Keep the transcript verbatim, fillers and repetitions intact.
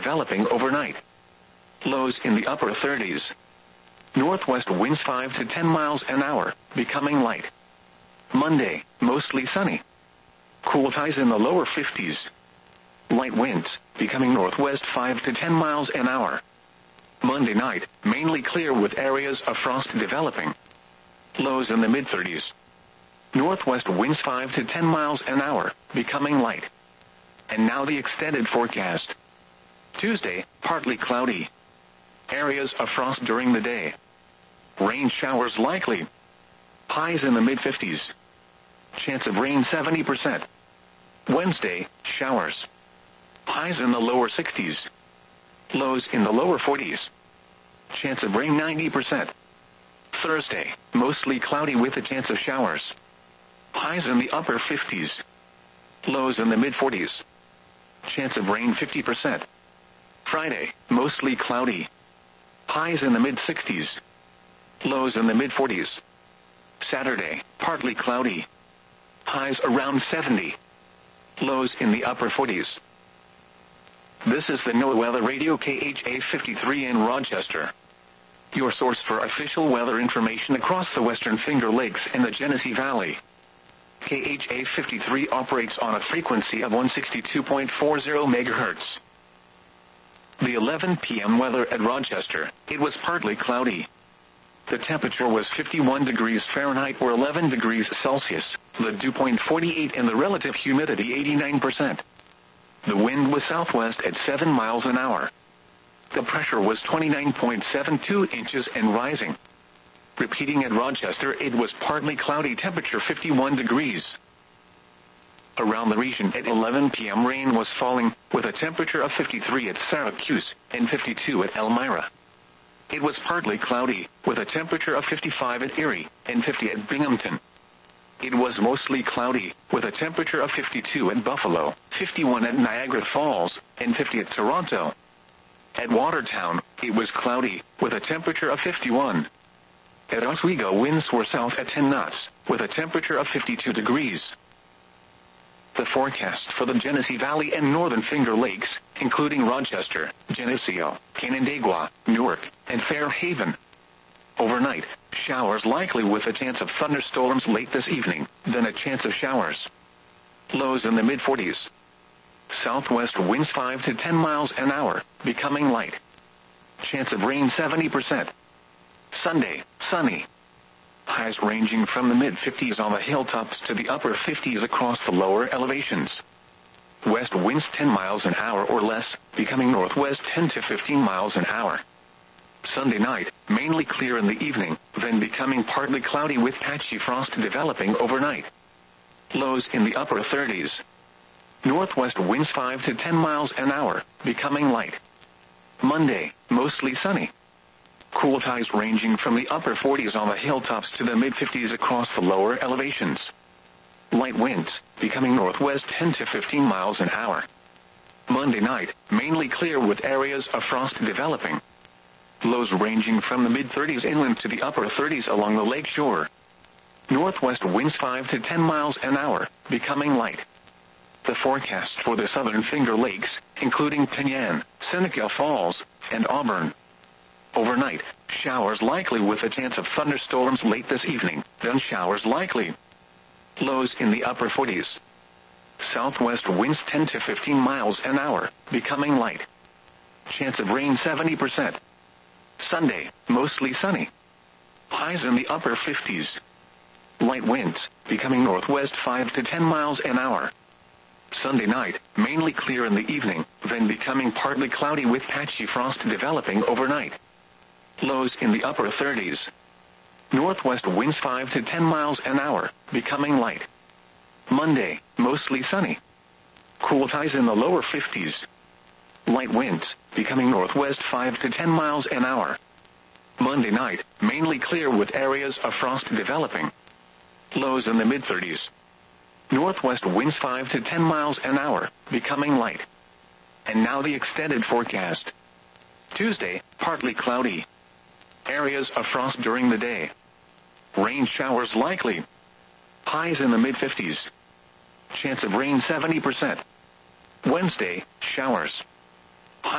developing overnight. Lows in the upper thirties. Northwest winds five to ten miles an hour, becoming light. Monday, mostly sunny. Cool ties in the lower fifties. Light winds, becoming northwest five to ten miles an hour. Monday night, mainly clear with areas of frost developing. Lows in the mid-thirties. Northwest winds five to ten miles an hour, becoming light. And now the extended forecast. Tuesday, partly cloudy. Areas of frost during the day. Rain showers likely. Highs in the mid-fifties. Chance of rain seventy percent. Wednesday, showers. Highs in the lower sixties. Lows in the lower forties. Chance of rain ninety percent. Thursday, mostly cloudy with a chance of showers. Highs in the upper fifties. Lows in the mid-forties. Chance of rain fifty percent. Friday, mostly cloudy. Highs in the mid-sixties. Lows in the mid-forties. Saturday, partly cloudy. Highs around seventy. Lows in the upper forties. This is the NOAA Weather Radio K H A fifty-three in Rochester. Your source for official weather information across the Western Finger Lakes and the Genesee Valley. K H A fifty-three operates on a frequency of one sixty-two point four zero megahertz. The eleven p m weather at Rochester, it was partly cloudy. The temperature was fifty-one degrees Fahrenheit or eleven degrees Celsius, the dew point forty-eight and the relative humidity eighty-nine percent. The wind was southwest at seven miles an hour. The pressure was twenty-nine point seven two inches and rising. Repeating at Rochester, it was partly cloudy, temperature fifty-one degrees. Around the region at eleven p m rain was falling, with a temperature of fifty-three at Syracuse and fifty-two at Elmira. It was partly cloudy, with a temperature of fifty-five at Erie and fifty at Binghamton. It was mostly cloudy, with a temperature of fifty-two at Buffalo, fifty-one at Niagara Falls, and fifty at Toronto. At Watertown, it was cloudy, with a temperature of fifty-one. At Oswego, winds were south at ten knots, with a temperature of fifty-two degrees. The forecast for the Genesee Valley and Northern Finger Lakes, including Rochester, Geneseo, Canandaigua, Newark, and Fairhaven. Overnight, showers likely with a chance of thunderstorms late this evening, then a chance of showers. Lows in the mid-forties. Southwest winds five to ten miles an hour, becoming light. Chance of rain seventy percent. Sunday, sunny. Highs ranging from the mid-fifties on the hilltops to the upper fifties across the lower elevations. West winds ten miles an hour or less, becoming northwest ten to fifteen miles an hour. Sunday night, mainly clear in the evening, then becoming partly cloudy with patchy frost developing overnight. Lows in the upper thirties. Northwest winds five to ten miles an hour, becoming light. Monday, mostly sunny. Cool ties ranging from the upper forties on the hilltops to the mid-fifties across the lower elevations. Light winds, becoming northwest ten to fifteen miles an hour. Monday night, mainly clear with areas of frost developing. Lows ranging from the mid-thirties inland to the upper thirties along the lake shore. Northwest winds five to ten miles an hour, becoming light. The forecast for the Southern Finger Lakes, including Penyan, Seneca Falls, and Auburn. Overnight, showers likely with a chance of thunderstorms late this evening, then showers likely. Lows in the upper forties. Southwest winds ten to fifteen miles an hour, becoming light. Chance of rain seventy percent. Sunday, mostly sunny. Highs in the upper fifties. Light winds, becoming northwest five to ten miles an hour. Sunday night, mainly clear in the evening, then becoming partly cloudy with patchy frost developing overnight. Lows in the upper thirties. Northwest winds five to ten miles an hour, becoming light. Monday, mostly sunny. Cool ties in the lower fifties. Light winds, becoming northwest five to ten miles an hour. Monday night, mainly clear with areas of frost developing. Lows in the mid-thirties. Northwest winds five to ten miles an hour, becoming light. And now the extended forecast. Tuesday, partly cloudy. Areas of frost during the day. Rain showers likely. Highs in the mid-fifties. Chance of rain seventy percent. Wednesday, showers.